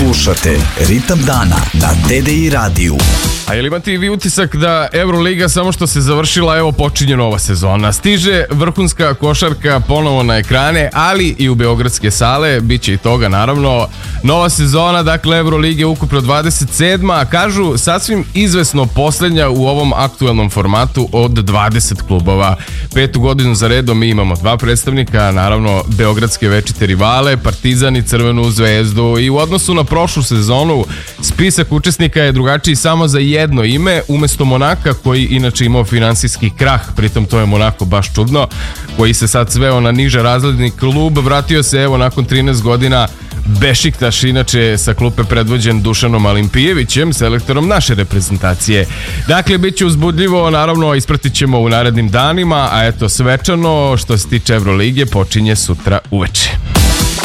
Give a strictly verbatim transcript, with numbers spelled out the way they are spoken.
Slušate Ritam dana na D D I radiju. A je li imate i vi utisak da Euroliga samo što se završila, evo počinje nova sezona? Stiže vrhunska košarka ponovo na ekrane, ali i u beogradske sale, bit će i toga naravno. Nova sezona, dakle Eurolige ukupno dvadeset sedma, a kažu sasvim izvesno posljednja u ovom aktuelnom formatu od dvadeset klubova. Petu godinu za redom mi imamo dva predstavnika, naravno beogradske večite rivale, Partizan i Crvenu zvezdu, i u odnosu na prošlu sezonu spisak učesnika je drugačiji samo za jedno ime, umesto Monaka koji inače imao finansijski krah, pritom to je Monako baš čudno, koji se sad sveo na niže razredni klub, vratio se evo nakon trinaest godina Bešiktaš, inače sa klupe predvođen Dušanom Alimpijevićem, selektorom naše reprezentacije. Dakle, bit će uzbudljivo, naravno ispratit ćemo u narednim danima, a eto svečano što se tiče Evrolige počinje sutra uveče.